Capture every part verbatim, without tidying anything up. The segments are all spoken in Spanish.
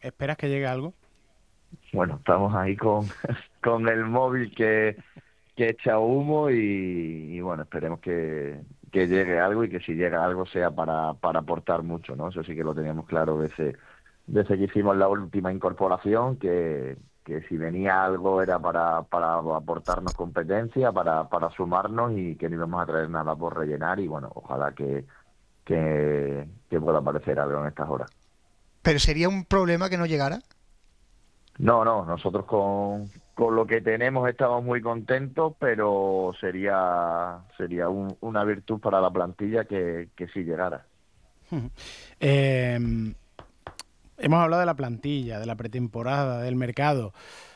¿Esperas que llegue algo? Bueno, estamos ahí con, con el móvil que, que echa humo y, y bueno, esperemos que, que llegue algo y que si llega algo sea para, para aportar mucho, ¿no? Eso sí que lo teníamos claro desde, desde que hicimos la última incorporación, que, que si venía algo era para, para aportarnos competencia, para, para sumarnos y que no íbamos a traer nada por rellenar y bueno, ojalá que, que, que pueda aparecer algo en estas horas. Pero sería un problema que no llegara. No, no, nosotros con, con lo que tenemos estamos muy contentos, pero sería sería un- una virtud para la plantilla que, que sí llegara. Eh, hemos hablado de la plantilla, de la pretemporada, del mercado.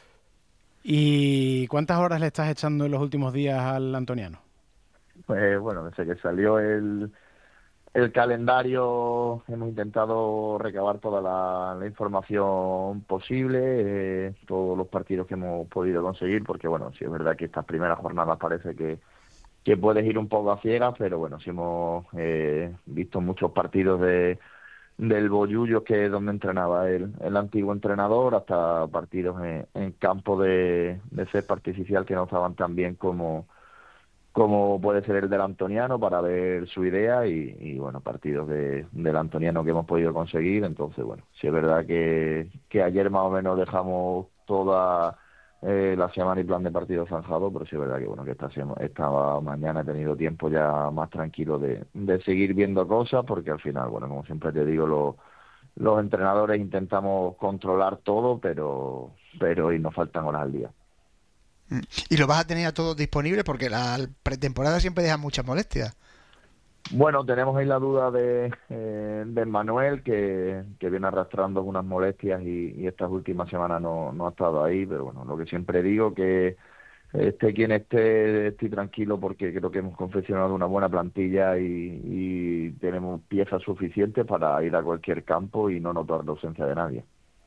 ¿Y cuántas horas le estás echando en los últimos días al antoniano? Pues bueno, desde que salió el, el calendario hemos intentado recabar toda la, la información posible, eh, todos los partidos que hemos podido conseguir, porque bueno, sí es verdad que estas primeras jornadas parece que que puedes ir un poco a ciegas, pero bueno, sí hemos eh, visto muchos partidos de del Bollullo, que es donde entrenaba el, el antiguo entrenador, hasta partidos en, en campo de, de césped artificial que no estaban tan bien como, como puede ser el del Antoniano, para ver su idea y, y bueno, partidos de, del Antoniano que hemos podido conseguir. Entonces, bueno, sí es verdad que, que ayer más o menos dejamos toda eh, la semana y plan de partido zanjado, pero sí es verdad que bueno, que esta, sema- esta mañana he tenido tiempo ya más tranquilo de, de seguir viendo cosas, porque al final, bueno, como siempre te digo, lo- los entrenadores intentamos controlar todo, pero, pero hoy nos faltan horas al día. Mm. Y lo vas a tener a todos disponibles porque la pretemporada siempre deja muchas molestias. Bueno, tenemos ahí la duda de, eh, de Manuel, que, que viene arrastrando algunas molestias y, y estas últimas semanas no, no ha estado ahí, pero bueno, lo que siempre digo, que esté quien esté, estoy tranquilo porque creo que hemos confeccionado una buena plantilla y, y tenemos piezas suficientes para ir a cualquier campo y no notar la ausencia de nadie.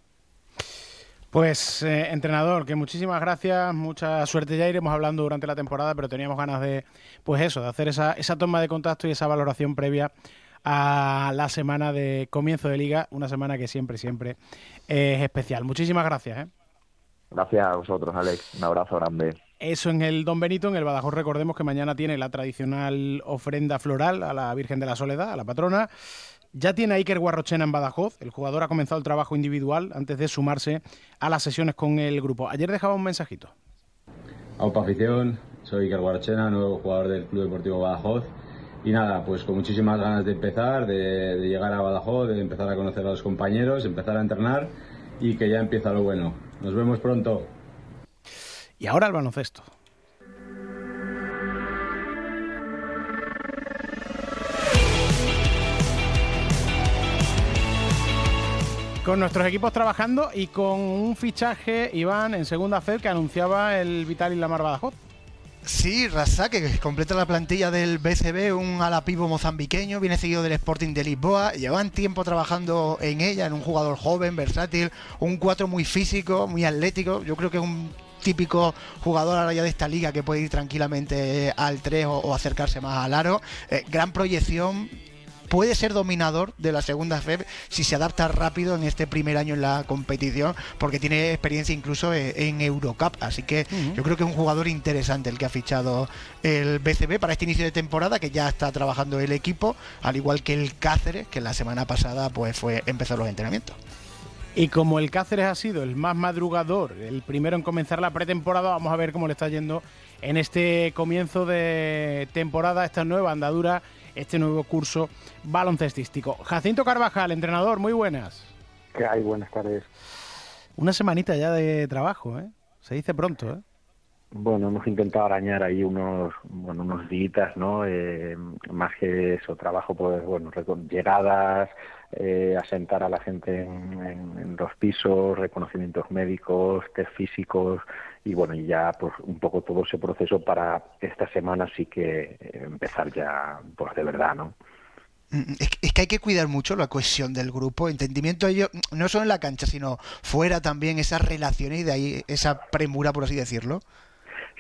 Pues, eh, entrenador, que muchísimas gracias, mucha suerte. Ya iremos hablando durante la temporada, pero teníamos ganas de, pues eso, de hacer esa, esa toma de contacto y esa valoración previa a la semana de comienzo de liga, una semana que siempre, siempre es especial. Muchísimas gracias, ¿eh? Gracias a vosotros, Alex. Un abrazo grande. Eso en el Don Benito, en el Badajoz. Recordemos que mañana tiene la tradicional ofrenda floral a la Virgen de la Soledad, a la patrona. Ya tiene a Iker Guarrochena en Badajoz. El jugador ha comenzado el trabajo individual antes de sumarse a las sesiones con el grupo. Ayer dejaba un mensajito. Aupa afición, soy Iker Guarrochena, nuevo jugador del Club Deportivo Badajoz. Y nada, pues con muchísimas ganas de empezar, de, de llegar a Badajoz, de empezar a conocer a los compañeros, empezar a entrenar y que ya empieza lo bueno. Nos vemos pronto. Y ahora el baloncesto. Con nuestros equipos trabajando y con un fichaje, Iván, en segunda F E D que anunciaba el Vital Lamar Badajoz. Sí, Razak, que completa la plantilla del B C B, un ala pivo mozambiqueño, viene seguido del Sporting de Lisboa. Llevan tiempo trabajando en ella, en un jugador joven, versátil, un cuatro muy físico, muy atlético. Yo creo que es un típico jugador ahora ya de esta liga que puede ir tranquilamente al tres o, o acercarse más al aro. Eh, gran proyección. Puede ser dominador de la segunda F E B si se adapta rápido en este primer año en la competición, porque tiene experiencia incluso en Eurocup, así que uh-huh. yo creo que es un jugador interesante el que ha fichado el B C B para este inicio de temporada, que ya está trabajando el equipo, al igual que el Cáceres, que la semana pasada pues fue empezó los entrenamientos. Y como el Cáceres ha sido el más madrugador, el primero en comenzar la pretemporada, vamos a ver cómo le está yendo en este comienzo de temporada, esta nueva andadura, este nuevo curso baloncestístico. Jacinto Carvajal, entrenador, muy buenas. ¿Qué hay? Buenas tardes. Una semanita ya de trabajo, ¿eh? Se dice pronto, ¿eh? Bueno, hemos intentado arañar ahí unos, bueno, unos días, ¿no? Eh, más que eso, trabajo, pues, bueno, llegadas, eh, asentar a la gente en, en, en los pisos, reconocimientos médicos, test físicos y, bueno, y ya, pues, un poco todo ese proceso para esta semana sí que eh, empezar ya, pues, de verdad, ¿no? Es que hay que cuidar mucho la cohesión del grupo, entendimiento de ello, no solo en la cancha, sino fuera también, esas relaciones y de ahí esa premura, por así decirlo.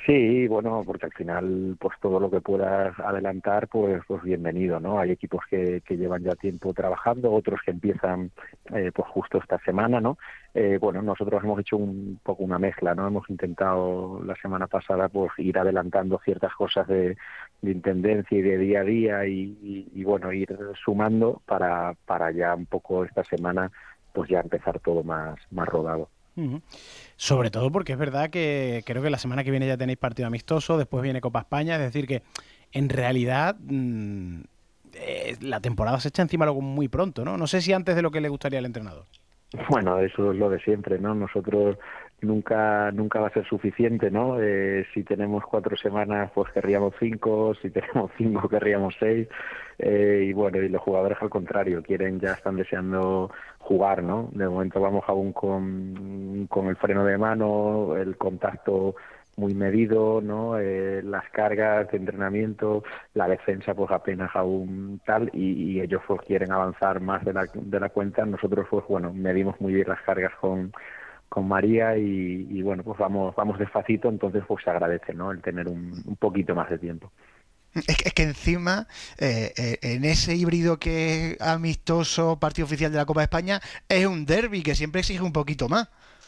Sí, bueno, porque al final, pues todo lo que puedas adelantar, pues, pues bienvenido, ¿no? Hay equipos que, que llevan ya tiempo trabajando, otros que empiezan, eh, pues justo esta semana, ¿no? Eh, bueno, nosotros hemos hecho un poco una mezcla, ¿no? Hemos intentado la semana pasada, pues ir adelantando ciertas cosas de, de intendencia y de día a día y, y, y bueno, ir sumando para, para ya un poco esta semana, pues ya empezar todo más, más rodado. Uh-huh. Sobre todo porque es verdad que creo que la semana que viene ya tenéis partido amistoso, después viene Copa España, es decir que en realidad mmm, eh, la temporada se echa encima luego muy pronto, ¿no? No sé si antes de lo que le gustaría al entrenador. Bueno, eso es lo de siempre, ¿no? Nosotros nunca nunca va a ser suficiente, ¿no? Eh, si tenemos cuatro semanas, pues querríamos cinco, si tenemos cinco, querríamos seis, eh, y bueno, y los jugadores al contrario, quieren, ya están deseando jugar, ¿no? De momento vamos aún con, con el freno de mano, el contacto muy medido, ¿no? Eh, las cargas de entrenamiento, la defensa pues apenas aún tal, y, y ellos pues quieren avanzar más de la, de la cuenta. Nosotros pues bueno, medimos muy bien las cargas con, con María y, y bueno, pues vamos vamos despacito, entonces pues se agradece, ¿no? El tener un, un poquito más de tiempo. Es que, es que encima, eh, eh, en ese híbrido que es amistoso, partido oficial de la Copa de España, es un derbi que siempre exige un poquito más.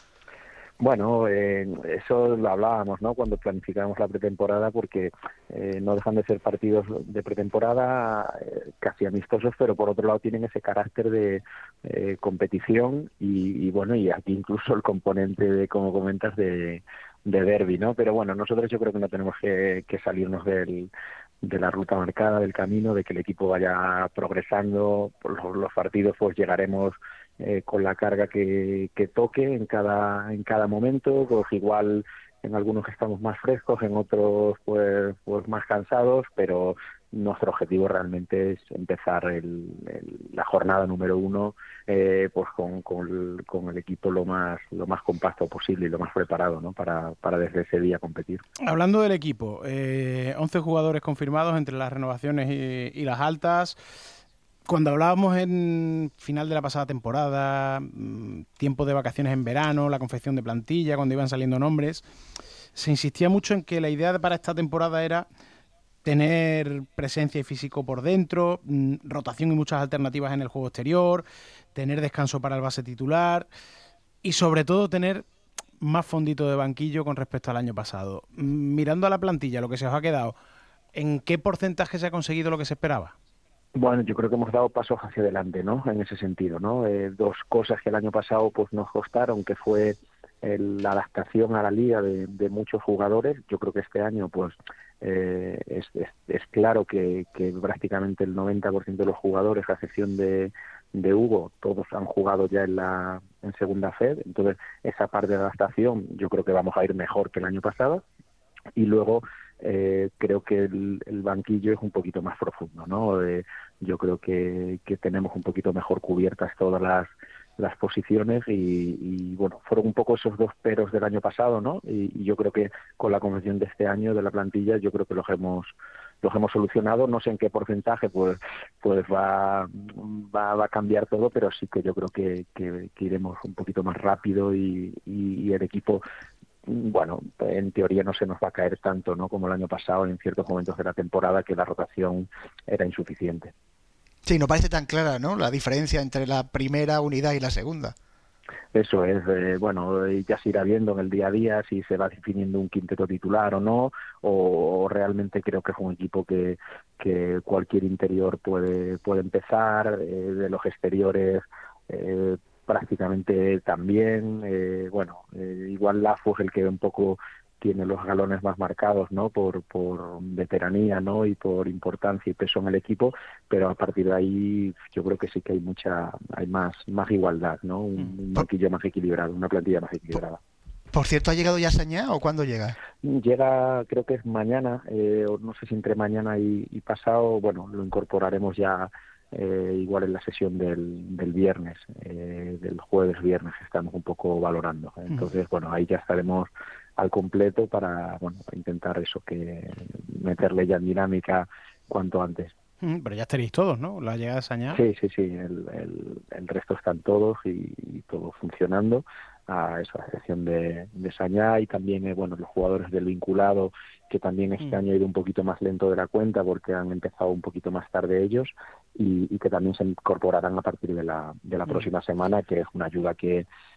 Bueno, eh, eso lo hablábamos, ¿no? Cuando planificábamos la pretemporada, porque eh, no dejan de ser partidos de pretemporada eh, casi amistosos, pero por otro lado tienen ese carácter de eh, competición y, y bueno, y aquí incluso el componente de, como comentas, de, de derbi, ¿no? Pero bueno, nosotros yo creo que no tenemos que, que salirnos del de la ruta marcada, del camino, de que el equipo vaya progresando. Por los, los partidos pues llegaremos eh, con la carga que, que toque en cada en cada momento, pues igual en algunos estamos más frescos, en otros pues pues más cansados, pero nuestro objetivo realmente es empezar el, el, la jornada número uno eh, pues con, con, el, con el equipo lo más lo más compacto posible y lo más preparado, ¿no? para, para desde ese día competir. Hablando del equipo, eh, once jugadores confirmados entre las renovaciones y, y las altas. Cuando hablábamos en final de la pasada temporada, tiempo de vacaciones en verano, la confección de plantilla, cuando iban saliendo nombres, se insistía mucho en que la idea para esta temporada era tener presencia y físico por dentro, rotación y muchas alternativas en el juego exterior, tener descanso para el base titular y sobre todo tener más fondito de banquillo con respecto al año pasado. Mirando a la plantilla, lo que se os ha quedado, ¿en qué porcentaje se ha conseguido lo que se esperaba? Bueno, yo creo que hemos dado pasos hacia adelante, ¿no? En ese sentido, ¿no? Eh, dos cosas que el año pasado pues nos costaron, que fue el, la adaptación a la liga de, de muchos jugadores. Yo creo que este año pues eh, es, es, es claro que, que prácticamente el noventa por ciento de los jugadores, a excepción de, de Hugo, todos han jugado ya en la en segunda Fed. Entonces, esa parte de adaptación yo creo que vamos a ir mejor que el año pasado. Y luego eh, creo que el, el banquillo es un poquito más profundo, ¿no? Eh, yo creo que, que tenemos un poquito mejor cubiertas todas las, las posiciones y, y, bueno, fueron un poco esos dos peros del año pasado, ¿no? Y, y yo creo que con la confección de este año de la plantilla, yo creo que los hemos los hemos solucionado. No sé en qué porcentaje pues pues va va, va a cambiar todo, pero sí que yo creo que, que, que iremos un poquito más rápido y, y, y el equipo, bueno, en teoría no se nos va a caer tanto, ¿no? Como el año pasado en ciertos momentos de la temporada que la rotación era insuficiente. Sí, no parece tan clara, ¿no? La diferencia entre la primera unidad y la segunda. Eso es, eh, bueno, ya se irá viendo en el día a día si se va definiendo un quinteto titular o no, o, o realmente creo que es un equipo que, que cualquier interior puede, puede empezar, eh, de los exteriores eh, prácticamente también, eh, bueno, eh, igual Lafo es el que un poco tiene los galones más marcados, ¿no? Por, por veteranía, ¿no? Y por importancia y peso en el equipo, pero a partir de ahí yo creo que sí que hay mucha, hay más, más igualdad, ¿no? Un, un banquillo más equilibrado, una plantilla más equilibrada. Por cierto, ¿ha llegado ya Sañá o cuándo llega? Llega, creo que es mañana, eh, o no sé si entre mañana y, y pasado, bueno, lo incorporaremos ya eh, igual en la sesión del, del viernes, eh, del jueves viernes, estamos un poco valorando. Entonces, bueno, ahí ya estaremos al completo para, bueno, intentar eso, que meterle ya en dinámica cuanto antes. Pero ya estaréis todos, ¿no? La llegada de Sañá. Sí, sí, sí, el, el, el resto están todos y, y todo funcionando. a esa selección de, de Sañá, y también, eh, bueno, los jugadores del vinculado, que también este mm. año ha ido un poquito más lento de la cuenta porque han empezado un poquito más tarde ellos, y, y que también se incorporarán a partir de la, de la mm. próxima semana, que es una ayuda que